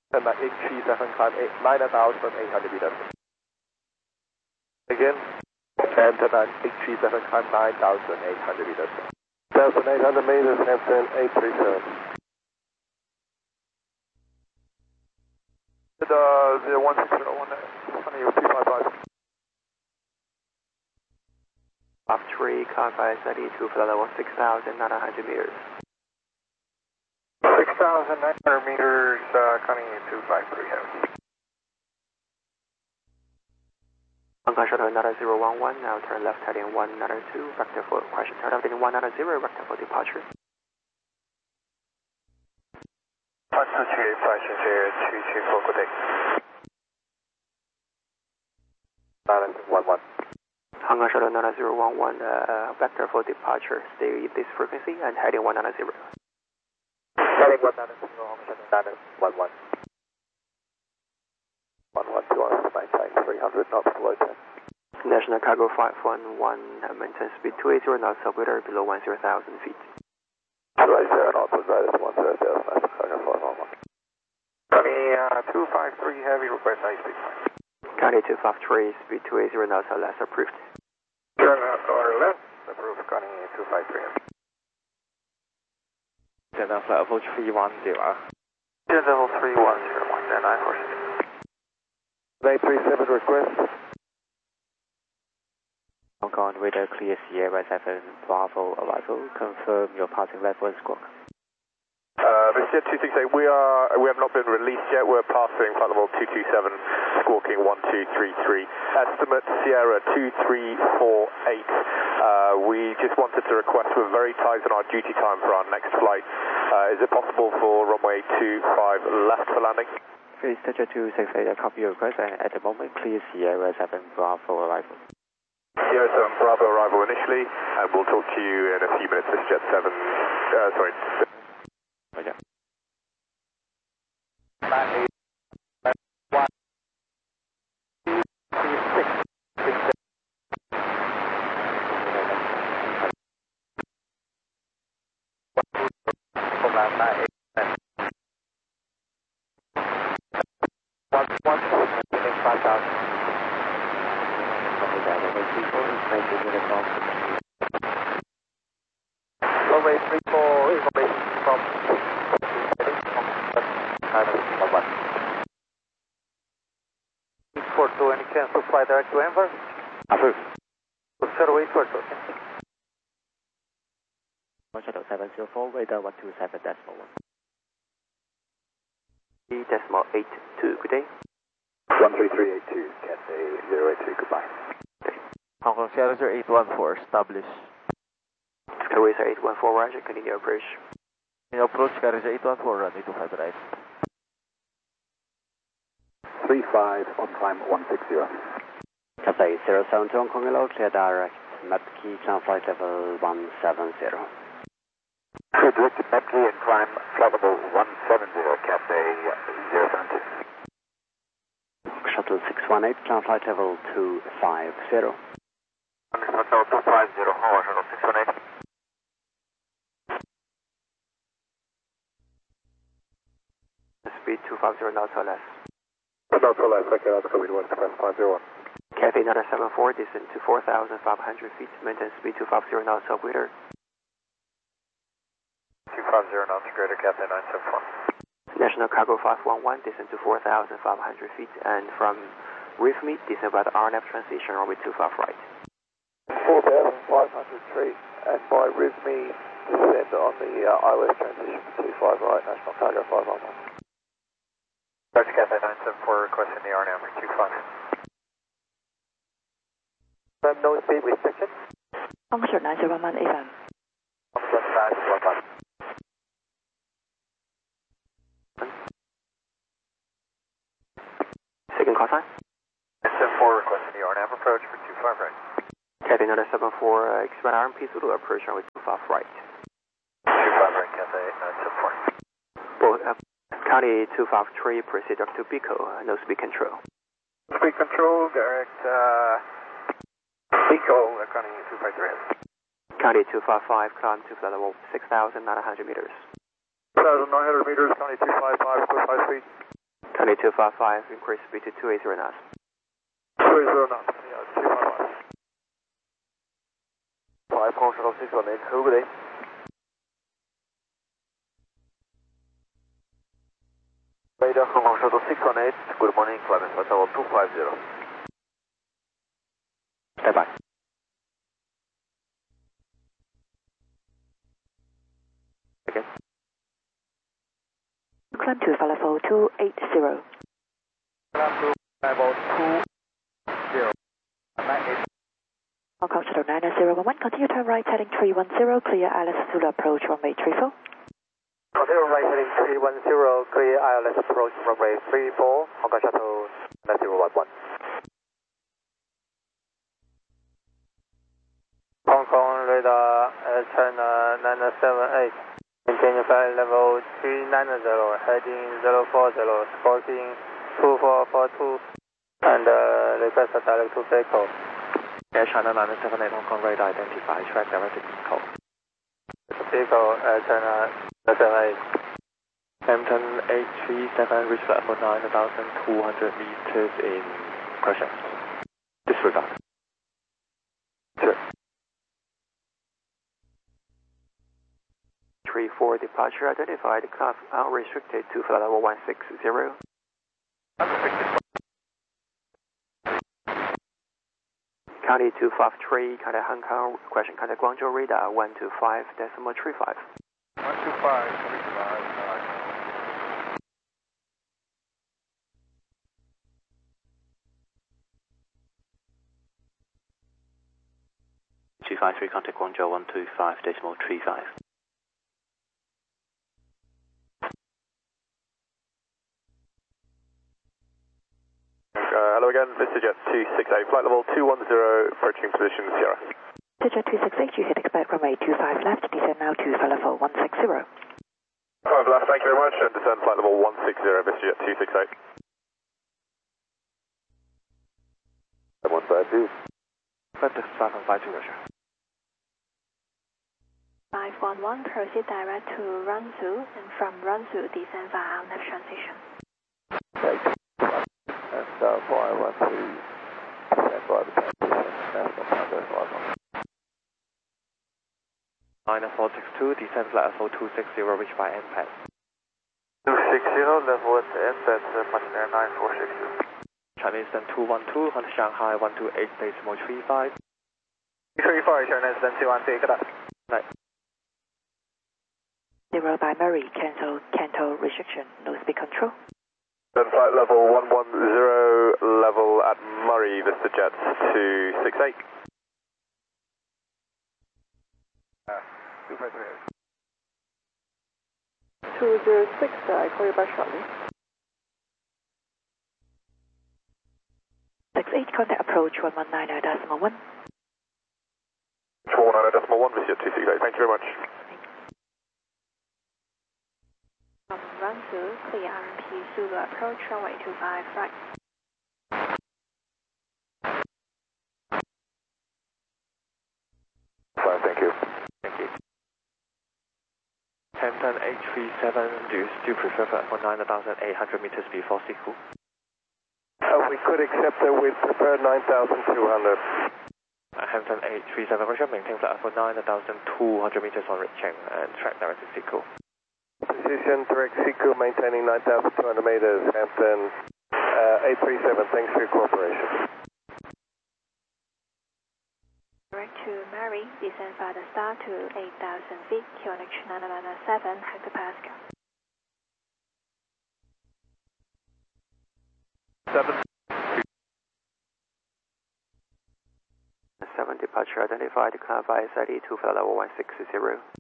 837, climb 9,800 meters. Again, and 837, climb 9,800 meters. 1,800 meters, F10 837. 01601, funny, 255. Off 3, climb 532 for level 6,900 meters. 6,900 meters, Connie 253 heavy. Hong Kong Shuttle 90011, now turn left heading 192, vector for question. Turn left heading 190, vector for departure. 1228, question 0224, good day. 911. Hong Kong Shuttle 90011, vector for departure. Stay at this frequency and heading 190. Heading 190, Hong Kong Shuttle 911. 112, maintain 300 knots below 10. National Cargo 511, maintain speed 280 knots, operator below 10,000 feet. 280 knots, operator 10,000, National Cargo 511. Connie 253 heavy, request high speed. County 253, speed 280 knots or less approved. Turn out or left, approved, Connie 253 heavy. Delta flight approach 310. Level 3101, then 946. 837 request. Hong Kong radar clear Sierra 7 Bravo arrival. Confirm your passing level and squawk. This is Jet 268. We have not been released yet. We're passing flight level 227, squawking 1233. Estimate Sierra 2348. We just wanted to request, we're very tight on our duty time for our next flight. Is it possible for runway 25 left for landing? Please touch 268, copy your request, and at the moment clear Sierra 7 Bravo arrival. Sierra 7 Bravo arrival initially, and we'll talk to you in a few minutes. This is Jet 7, sorry. Roger. Runway 34 information from 842, any chance to fly direct to Denver? Approved. 0842. Shuttle 704, radar 127.1. Decimal 82, good day. 13382, Cathay 082, goodbye. Hong Kong Sierra 814, establish. Skyracer 814, roger, continue approach. In approach, Skyracer 814, runway 25 right. 35 on climb 160. Cathay 072 Hong Kong Hello, clear direct, Metkey, climb flight level 170. Clear direct to Metkey and climb flight level 170, Cathay 072. Shuttle 618, climb flight level 250. Hotel 250, Hong Shuttle 618. Speed 250 knots or less. Knots or less, okay, that's good, we want to press 501. Cathay 974, descend to 4,500 feet, maintain speed 250 knots, operator. 250 knots, greater Cathay 974. National Cargo 511, descend to 4,500 feet, and from RIFME, descend by the RNAV transition, runway 25 right. 4,500 feet, and by RIFME, descend on the ILS transition 25 right, National Cargo 511. Dr. Cathay 974, requesting the RNAV 25. No speed restriction. Hong Kong 911 FM. Hong Kong 911. Second call sign. 974, requesting the RNAV approach for 25 right. Cathay 974, expand RMP Zulu approach runway 25 right. 25 right, Cathay 974. Both, County 253, proceed up to Pico, no speed control. Speed control, direct, Pico, County 253. County 255, climb to flight level 6,900 meters. 6,900 meters, County 255, close high speed. County 255, increase speed to 280 knots. 280 knots, yeah, 255. 5.618, good day. Radar Hong Kong Shuttle 618, good morning, climate level 250. Stand by. Again. Climb to flight level 280. Climb to level 280. Hong Kong Shuttle 99011, continue turn right heading 310, clear ILS Zulu approach runway 34. Continue right heading 310, clear ILS approach runway 34, Hong Kong Shuttle 9011. Hong Kong radar turn 978, maintain flight level 390, heading 040, sparking 2442, and request a direct to vehicle. Air China 978 Hong Kong radar identify, track directed vehicle. Vehicle China 978. Hampton 837, reach level 9,200 meters in correction. Disregard. Sure. 34 departure identified, class unrestricted to flight level 160. County 253, County Hong Kong, question County Guangzhou radar 125.35. 125.35. 253 contact Guangzhou 125.35. Hello again, VistaJet 268, flight level 210, approaching position Sierra. VistaJet 268, you hit expect runway 25 left, descend now to flight level 160. 5 left, thank you very much, and descend flight level 160, VistaJet 268. 132. 511, proceed direct to Runzu, and from Runzu, descend via left transition. Right. And 513, descend via the transition, National Congress 9462, descend flight level 260, reach by NPAD. 260, level at the NPAD, Martin Air 9462. Chinese 212, Hunter Shanghai 128.35. 335, Chinese 212, good day. Right. 0 by Murray, cancel restriction, no speed control. Then flight level 110, level at Murray, VistaJet 268. 206, I call you back shortly. 68, contact approach 119.1. 119.1, VistaJet 268, thank you very much. From Runzu, clear RMP Zulu approach runway 25 right. Fine, thank you. Thank you. Hampton 837, do you still prefer flight for 9,800 meters before Siku? We could accept it, we'd prefer 9,200. Hampton 837, Russia, maintain flight for 9,200 meters on reaching and track direct to Siku. Position direct Siku, maintaining 9,200 meters, Hampton 837, thanks for your cooperation. Direct to Mary, descend via the star to 8,000 feet, QNH 997, hectopascal. 7 departure identified, climb via SID to flight level 160.